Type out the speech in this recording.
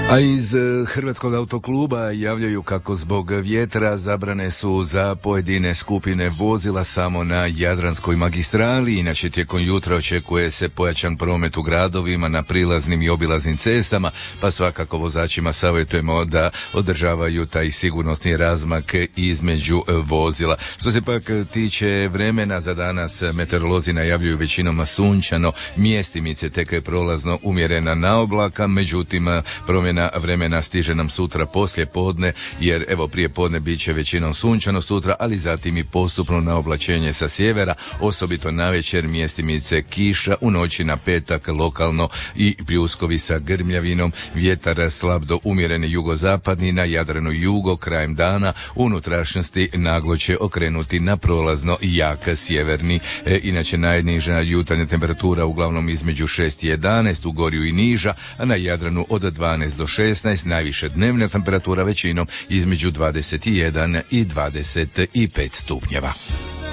A iz Hrvatskog autokluba javljaju kako zbog vjetra zabrane su za pojedine skupine vozila samo na Jadranskoj magistrali. Inače tijekom jutra očekuje se pojačan promet u gradovima na prilaznim i obilaznim cestama, pa svakako vozačima savjetujemo da održavaju taj sigurnosni razmak između vozila. Što se pak tiče vremena za danas, meteorolozi najavljuju većinom sunčano, mjestimice tek prolazno umjerena naoblaka, međutim promjena vremena stiže nam sutra poslije podne, jer evo prije podne bit će većinom sunčano sutra, ali zatim i postupno na oblačenje sa sjevera, osobito navečer mjestimice kiša, u noći na petak lokalno i pljuskovi sa grmljavinom, vjetar slab do umjereni jugozapadni, na Jadranu jugo krajem dana, unutrašnjosti naglo će okrenuti na prolazno jak sjeverni. Inače najniža jutarnja temperatura uglavnom između 6 i 11, u Gorju i niža, a na Jadranu od 12 do 16, najviše dnevna temperatura većinom između 21 i 25 stupnjeva.